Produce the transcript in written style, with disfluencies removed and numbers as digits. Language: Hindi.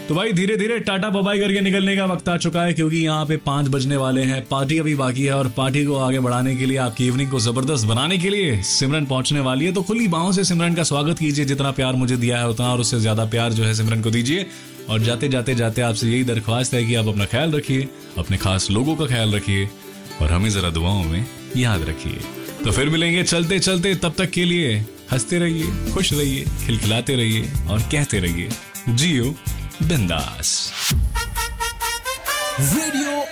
तो भाई धीरे धीरे टाटा बाय करके निकलने का वक्त आ चुका है, क्योंकि यहाँ पे 5 बजने वाले हैं। पार्टी अभी बाकी है, और पार्टी को आगे बढ़ाने के लिए, आपकी इवनिंग को जबरदस्त बनाने के लिए सिमरन पहुंचने वाली है। तो खुली बाहों से सिमरन का स्वागत कीजिए। जितना प्यार मुझे दिया है उतना और उससे ज्यादा प्यार जो है सिमरन को दीजिए। और जाते जाते जाते आपसे यही दरख्वास्त है कि आप अपना ख्याल रखिए, अपने खास लोगों का ख्याल रखिए, और हमें जरा दुआओं में याद रखिए। तो फिर मिलेंगे चलते चलते, तब तक के लिए हंसते रहिए, खुश रहिए, खिलखिलाते रहिए और कहते रहिए जियो बिंदास।